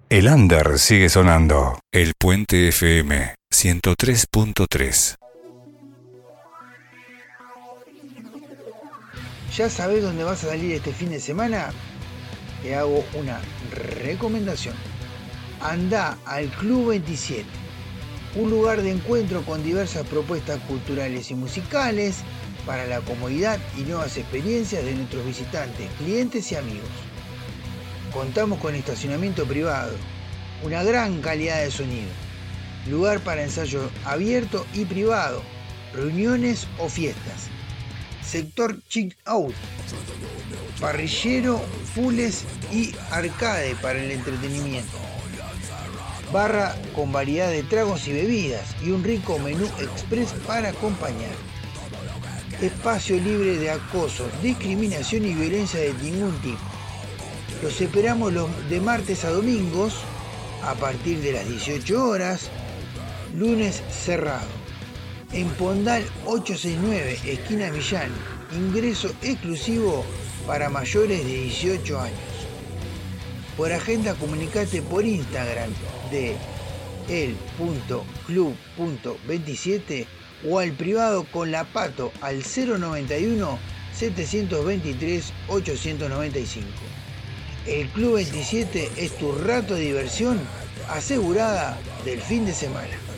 El under sigue sonando. El Puente FM 103.3. ¿Ya sabés dónde vas a salir este fin de semana? Te hago una recomendación. Andá al Club 27, un lugar de encuentro con diversas propuestas culturales y musicales para la comodidad y nuevas experiencias de nuestros visitantes, clientes y amigos. Contamos con estacionamiento privado, una gran calidad de sonido, lugar para ensayo abierto y privado, reuniones o fiestas, sector chill out, parrillero, pools y arcade para el entretenimiento, barra con variedad de tragos y bebidas y un rico menú express para acompañar. Espacio libre de acoso, discriminación y violencia de ningún tipo. Los esperamos de martes a domingos a partir de las 18 horas, lunes cerrado. En Pondal 869, esquina Millán, ingreso exclusivo para mayores de 18 años. Por agenda comunicate por Instagram de el.club.27 o al privado con la Pato al 091 723 895. El Club 27 es tu rato de diversión asegurada del fin de semana.